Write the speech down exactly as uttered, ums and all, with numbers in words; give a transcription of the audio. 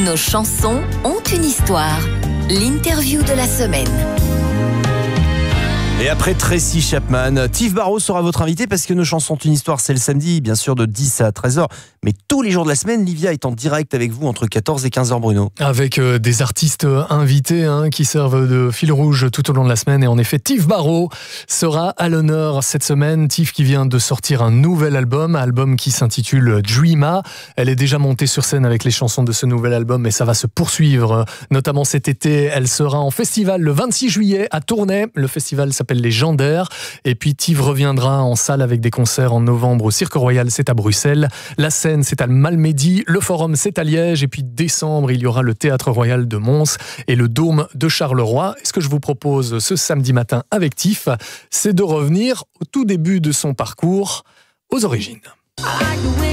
Nos chansons ont une histoire. L'interview de la semaine. Et après Tracy Chapman, Tiff Barrow sera votre invité parce que Nos chansons ont une histoire, c'est le samedi, bien sûr, de dix à treize heures. Mais tous les jours de la semaine, Livia est en direct avec vous entre quatorze et quinze heures, Bruno. Avec euh, des artistes invités hein, qui servent de fil rouge tout au long de la semaine. Et en effet, Tiff Barrow sera à l'honneur cette semaine. Tiff qui vient de sortir un nouvel album, album qui s'intitule Dreama. Elle est déjà montée sur scène avec les chansons de ce nouvel album et ça va se poursuivre, notamment cet été. Elle sera en festival le vingt-six juillet à Tournai. Le festival s'appelle Légendaire. Et puis Tiff reviendra en salle avec des concerts en novembre au Cirque Royal, c'est à Bruxelles. La scène, c'est à Malmedy. Le Forum, c'est à Liège. Et puis décembre, il y aura le Théâtre Royal de Mons et le Dôme de Charleroi. Et ce que je vous propose ce samedi matin avec Tiff, c'est de revenir au tout début de son parcours, aux origines.